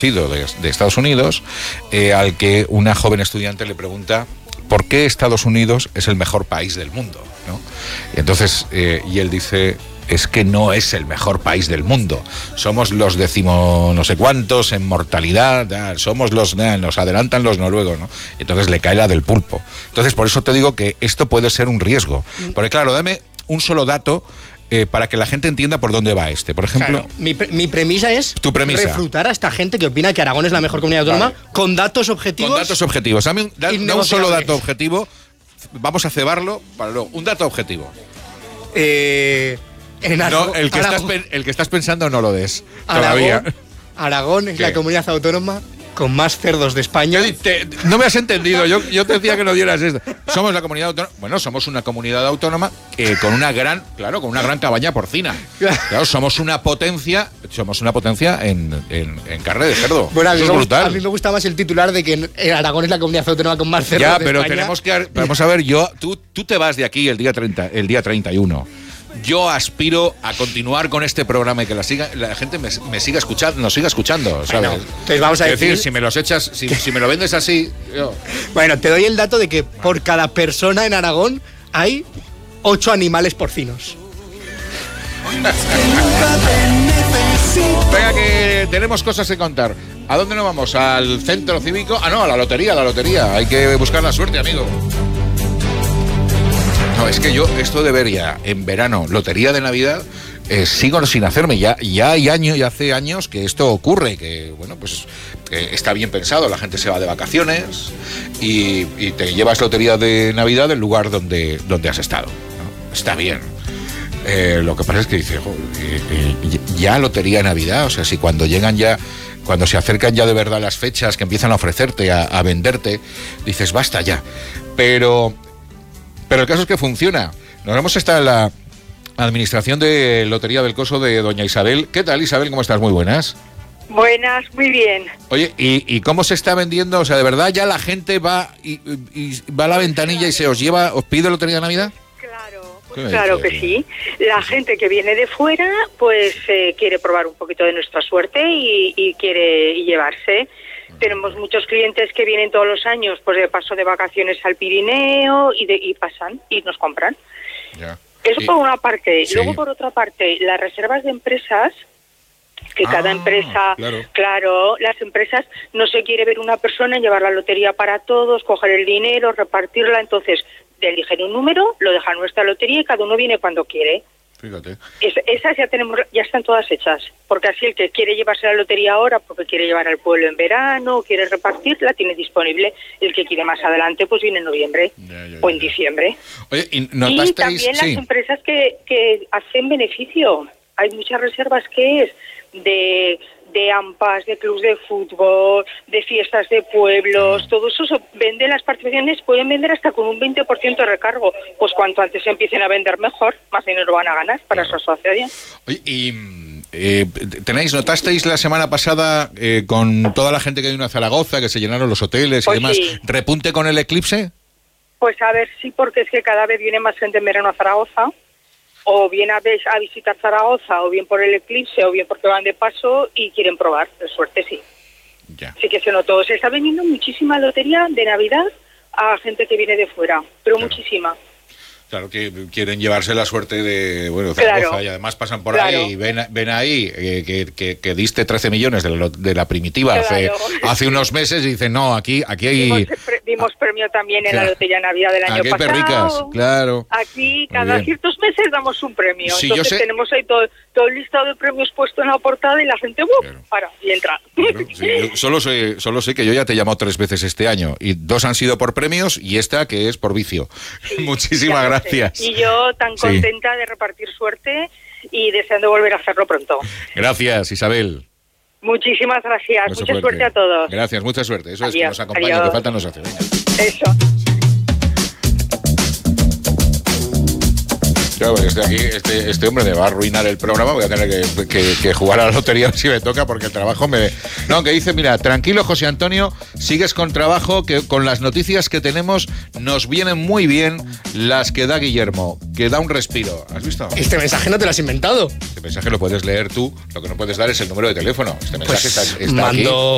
de Estados Unidos, al que una joven estudiante le pregunta ¿por qué Estados Unidos es el mejor país del mundo? ¿No? Y entonces, y él dice, es que no es el mejor país del mundo. Somos los décimo no sé cuántos en mortalidad, somos nos adelantan los noruegos, ¿no? Entonces le cae la del pulpo. Entonces, por eso te digo que esto puede ser un riesgo. Porque claro, dame un solo dato para que la gente entienda por dónde va por ejemplo. Claro, mi premisa es refutar a esta gente que opina que Aragón es la mejor comunidad autónoma con datos objetivos. Con datos objetivos. Dame un solo dato objetivo. Vamos a cebarlo para luego. Un dato objetivo. No, el que estás pensando no lo des. Todavía. Aragón es la comunidad autónoma con más cerdos de España. No me has entendido. Yo te decía que no dieras esto. Somos la comunidad autónoma. Bueno, somos una comunidad autónoma con una gran cabaña porcina. Claro, somos una potencia en carne de cerdo. Bueno, eso es brutal. A mí me gusta más el titular de que Aragón es la comunidad autónoma con más cerdos de pero España. vamos a ver, tú te vas de aquí el día 31. Yo aspiro a continuar con este programa y que la gente me siga escuchando, nos siga escuchando, ¿sabes? Bueno, entonces vamos a decir, si me los echas, si me lo vendes así, yo... Bueno, te doy el dato de que por cada persona en Aragón hay 8 animales porcinos. Venga, que tenemos cosas que contar. ¿A dónde nos vamos? ¿Al centro cívico? No, a la lotería. Hay que buscar la suerte, amigo. No, es que yo esto de ver ya en verano lotería de Navidad sigo sin hacerme. Ya hace años que esto ocurre, que bueno, pues está bien pensado, la gente se va de vacaciones y te llevas lotería de Navidad del lugar donde has estado, ¿no? Está bien. Lo que pasa es que dice, ya lotería de Navidad, o sea, si cuando se acercan ya de verdad las fechas que empiezan a ofrecerte, a venderte, dices, basta ya. Pero el caso es que funciona. Nos vemos en la administración de Lotería del Coso de doña Isabel. ¿Qué tal, Isabel? ¿Cómo estás? Muy buenas. Buenas, muy bien. Oye, ¿y cómo se está vendiendo? O sea, ¿de verdad ya la gente va y va a la ventanilla y os pide Lotería de Navidad? Claro que sí. La gente que viene de fuera, pues quiere probar un poquito de nuestra suerte y quiere llevarse. Tenemos muchos clientes que vienen todos los años, pues de paso de vacaciones al Pirineo y pasan y nos compran. Ya. Eso por una parte. Sí. Luego, por otra parte, las reservas de empresas, que cada empresa, claro, las empresas no se quiere ver una persona llevar la lotería para todos, coger el dinero, repartirla, entonces eligen un número, lo dejan en nuestra lotería y cada uno viene cuando quiere. Fíjate. Esas ya están todas hechas, porque así el que quiere llevarse la lotería ahora porque quiere llevar al pueblo en verano, quiere repartir, la tiene disponible. El que quiere más adelante pues viene en noviembre o en diciembre. Oye, y también las empresas que hacen beneficio. Hay muchas reservas que es de AMPAs, de clubs de fútbol, de fiestas de pueblos, todo eso se vende, las participaciones pueden vender hasta con un 20% de recargo. Pues cuanto antes empiecen a vender mejor, más dinero van a ganar para su asociación. Oye, y ¿notasteis la semana pasada con toda la gente que vino a Zaragoza, que se llenaron los hoteles y demás, repunte con el eclipse? Pues a ver, sí, porque es que cada vez viene más gente en verano a Zaragoza, o bien a visitar Zaragoza, o bien por el eclipse, o bien porque van de paso y quieren probar. De suerte, sí. Ya. Sí que se notó. Se está vendiendo muchísima lotería de Navidad a gente que viene de fuera, pero muchísima. Claro, que quieren llevarse la suerte de Zaragoza, y además pasan por ahí y ven ahí que diste 13 millones de la primitiva hace unos meses y dicen, no, aquí hay... Dimos premio también en la Lotería Navidad del año pasado. Perricas, claro. Aquí cada ciertos meses damos un premio. Sí, entonces tenemos ahí todo el listado de premios puesto en la portada y la gente para y entra. Claro, sí, yo solo sé que yo ya te he llamado 3 veces este año y 2 han sido por premios y esta que es por vicio. Sí, muchísimas gracias. Y yo tan contenta de repartir suerte y deseando volver a hacerlo pronto. Gracias, Isabel. Muchísimas gracias. Mucha suerte a todos. Gracias, mucha suerte. Eso es que nos acompaña, que falta nos hace. Venga. Eso. Claro, este hombre me va a arruinar el programa, voy a tener que jugar a la lotería si me toca, porque el trabajo me... No, que dice, mira, tranquilo José Antonio, sigues con trabajo, que con las noticias que tenemos nos vienen muy bien las que da Guillermo, que da un respiro. ¿Has visto? Este mensaje no te lo has inventado. Este mensaje lo puedes leer tú, lo que no puedes dar es el número de teléfono. Este mensaje está aquí.